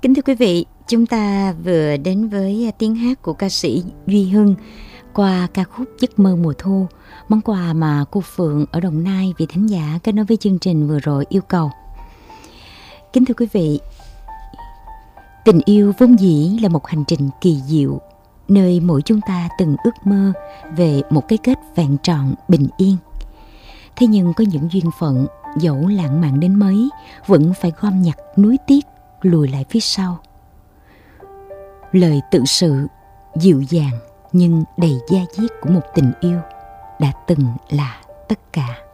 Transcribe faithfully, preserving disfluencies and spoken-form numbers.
Kính thưa quý vị, chúng ta vừa đến với tiếng hát của ca sĩ Duy Hưng qua ca khúc Giấc mơ mùa thu, món quà mà cô Phượng ở Đồng Nai vị thính giả kết nối với chương trình vừa rồi yêu cầu. Kính thưa quý vị, tình yêu vốn dĩ là một hành trình kỳ diệu, nơi mỗi chúng ta từng ước mơ về một cái kết vẹn trọn bình yên. Thế nhưng có những duyên phận dẫu lãng mạn đến mấy vẫn phải gom nhặt nuối tiếc lùi lại phía sau. Lời tự sự dịu dàng nhưng đầy da diết của một tình yêu đã từng là tất cả.